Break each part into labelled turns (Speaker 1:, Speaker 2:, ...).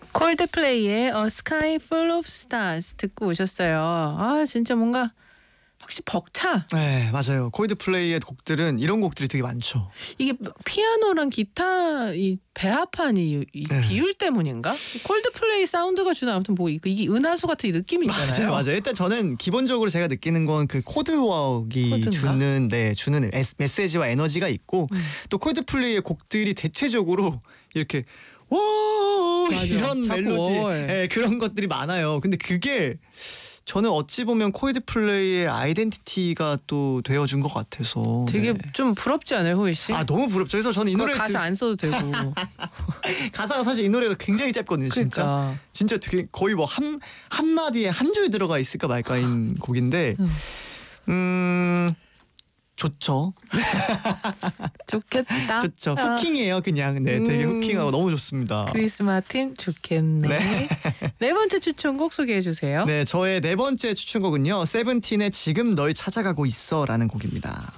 Speaker 1: 콜드플레이의 A Sky Full of Stars 듣고 오셨어요. 아 진짜 뭔가 확실히 벅차.
Speaker 2: 네, 맞아요. 콜드플레이의 곡들은 이런 곡들이 되게 많죠.
Speaker 1: 이게 피아노랑 기타 이 배합한 이
Speaker 2: 네.
Speaker 1: 비율 때문인가? 이 콜드플레이 사운드가 주는 아무튼 뭐 이게 은하수 같은 이 느낌이 있잖아요.
Speaker 2: 맞아요. 일단 저는 기본적으로 제가 느끼는 건 그 코드웍이
Speaker 1: 코드인가?
Speaker 2: 주는 메시지와 에너지가 있고 또 콜드플레이의 곡들이 대체적으로 이렇게 와 이런
Speaker 1: 자꾸
Speaker 2: 멜로디 그런 것들이 많아요. 근데 그게 저는 어찌 보면 콜드플레이의 아이덴티티가 또 되어준 것 같아서
Speaker 1: 되게 좀 부럽지 않아요, 호이 씨?
Speaker 2: 아 너무 부럽죠. 그래서 저는 이 노래
Speaker 1: 가사 안 써도 되고.
Speaker 2: 가사가 사실 이 노래가 굉장히 짧거든요. 진짜
Speaker 1: 그러니까.
Speaker 2: 진짜 되게 거의 뭐 한 마디에 한 줄 들어가 있을까 말까인 곡인데 좋죠.
Speaker 1: 좋겠다.
Speaker 2: 좋죠. 후킹이에요 그냥. 네, 되게 후킹하고 너무 좋습니다.
Speaker 1: 크리스 마틴 좋겠네.
Speaker 2: 네.
Speaker 1: 네 번째 추천곡 소개해 주세요.
Speaker 2: 네, 저의 네 번째 추천곡은요. 세븐틴의 지금 널 찾아가고 있어라는 곡입니다.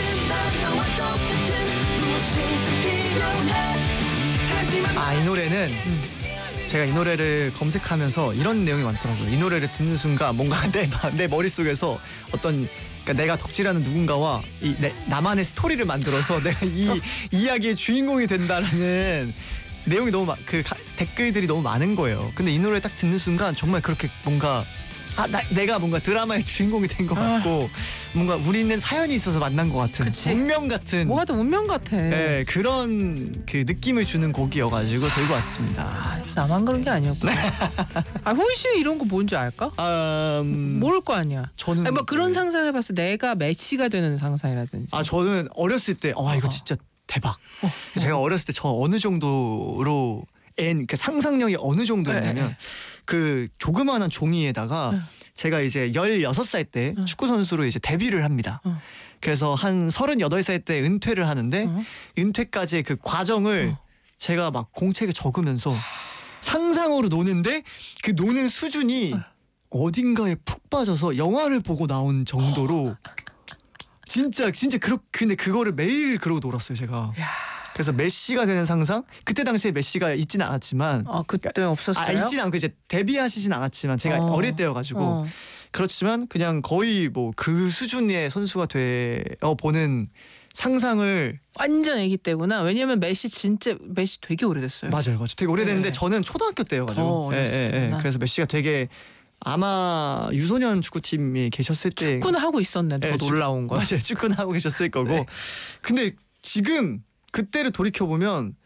Speaker 2: 이 노래는 제가 이 노래를 검색하면서 이런 내용이 많더라고요. 이 노래를 듣는 순간 뭔가 내 머릿속에서 어떤 그러니까 내가 덕질하는 누군가와 나만의 스토리를 만들어서 내가 이 이야기의 주인공이 된다라는 내용이 너무 댓글들이 너무 많은 거예요. 근데 이 노래 딱 듣는 순간 정말 그렇게 뭔가 내가 뭔가 드라마의 주인공이 된 것 같고 뭔가 우리는 사연이 있어서 만난 것 같은
Speaker 1: 그치.
Speaker 2: 운명 같은
Speaker 1: 뭐가 더 운명 같아.
Speaker 2: 네, 그런 그 느낌을 주는 곡이어가지고 들고 왔습니다.
Speaker 1: 나만 그런 게 아니었구나. 호이 씨는 이런 거 뭔지 알까? 모를 거 아니야.
Speaker 2: 저는
Speaker 1: 뭐 그런 상상해봤어. 내가 메시가 되는 상상이라든지.
Speaker 2: 저는 어렸을 때 이거 진짜 대박. 제가 어렸을 때 저 어느 정도로 그 상상력이 어느 정도였냐면 그 조그마한 종이에다가 제가 이제 16살 때 축구 선수로 이제 데뷔를 합니다. 그래서 한 38살 때 은퇴를 하는데 은퇴까지의 그 과정을 제가 막 공책에 적으면서 상상으로 노는데 그 노는 수준이 어딘가에 푹 빠져서 영화를 보고 나온 정도로 진짜 근데 그거를 매일 그러고 놀았어요 제가. 그래서 메시가 되는 상상? 그때 당시에 메시가 있지는 않았지만
Speaker 1: 그때 없었어요?
Speaker 2: 있지는 않고 이제 데뷔하시진 않았지만 제가 어릴 때여가지고 그렇지만 그냥 거의 뭐 그 수준의 선수가 되어 보는 상상을
Speaker 1: 완전 애기 때구나. 왜냐면 메시 되게 오래됐어요.
Speaker 2: 맞아요. 되게 오래됐는데 저는 초등학교 때여가지고 그래서 메시가 되게 아마 유소년 축구팀이 계셨을 때
Speaker 1: 축구는 하고 있었네. 더 놀라운 거.
Speaker 2: 맞아요. 축구는 하고 계셨을 거고 근데 지금 그때를 돌이켜보면